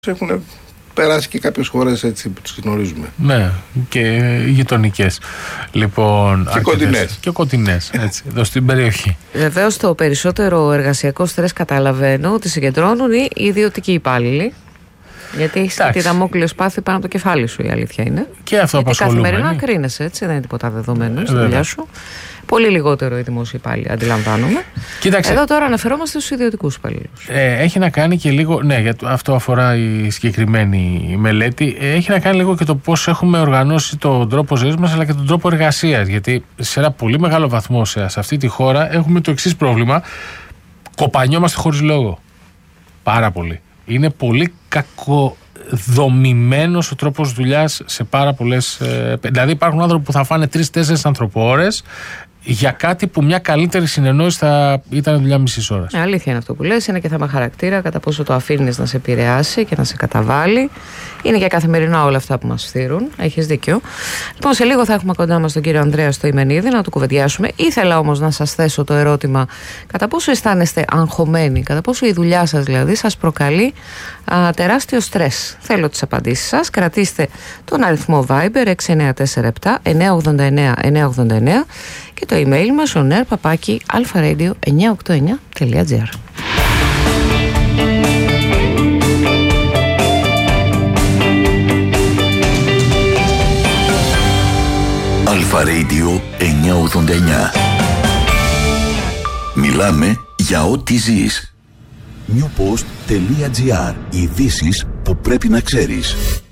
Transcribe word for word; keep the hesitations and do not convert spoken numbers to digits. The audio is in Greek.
Έχουν περάσει και κάποιες χώρες έτσι που τις γνωρίζουμε. Ναι, και γειτονικές. Λοιπόν, και κοντινές. Και κοντινές, έτσι, εδώ στην περιοχή. Βεβαίως το περισσότερο εργασιακό στρες καταλαβαίνω ότι συγκεντρώνουν οι ιδιωτικοί υπάλληλοι. Γιατί έχει τη δαμόκλειο σπάθη πάνω από το κεφάλι σου, η αλήθεια είναι. Και αυτό απασχολούμενοι. Καθημερινά κρίνεσαι, έτσι, δεν είναι τίποτα δεδομένο στη δουλειά σου. Πολύ λιγότερο οι δημόσιοι υπάλληλοι, αντιλαμβάνομαι. Κοίταξε. Εδώ τώρα αναφερόμαστε στους ιδιωτικούς υπαλλήλους. Ε, έχει να κάνει και λίγο. Ναι, γιατί αυτό αφορά η συγκεκριμένη μελέτη. Ε, έχει να κάνει λίγο και το πώς έχουμε οργανώσει τον τρόπο ζωής μας, αλλά και τον τρόπο εργασίας. Γιατί σε ένα πολύ μεγάλο βαθμό σε, σε αυτή τη χώρα έχουμε το εξής πρόβλημα. Κοπανιόμαστε χωρίς λόγο. Πάρα πολύ. Είναι πολύ κακοδομημένος ο τρόπος δουλειάς σε πάρα πολλές. Ε, δηλαδή, υπάρχουν άνθρωποι που θα φάνε τρεις-τέσσερις ανθρωπόρες για κάτι που μια καλύτερη συνεννόηση θα ήταν δουλειά μισής ώρας. Ε, αλήθεια είναι αυτό που λες. Είναι και θέμα χαρακτήρα, κατά πόσο το αφήνεις να σε επηρεάσει και να σε καταβάλει. Είναι και καθημερινά όλα αυτά που μας φθείρουν. Έχεις δίκιο. Λοιπόν, σε λίγο θα έχουμε κοντά μας τον κύριο Ανδρέα Στοημενίδη να του κουβεντιάσουμε. Ήθελα όμως να σας θέσω το ερώτημα, κατά πόσο αισθάνεστε αγχωμένοι, κατά πόσο η δουλειά σας δηλαδή σας προκαλεί α, τεράστιο στρες. Θέλω τις απαντήσεις σας. Κρατήστε τον αριθμό Viber έξι εννιά τέσσερα επτά εννιά ογδόντα εννιά εννιά ογδόντα εννιά και το email μας on air παπάκι alpharadio εννιά οκτώ εννιά τελεία τζι άρ. Alpharadio εννιά ογδόντα εννιά. Μιλάμε για ό,τι ζεις. newpost τελεία τζι άρ. Ειδήσεις που πρέπει να ξέρεις.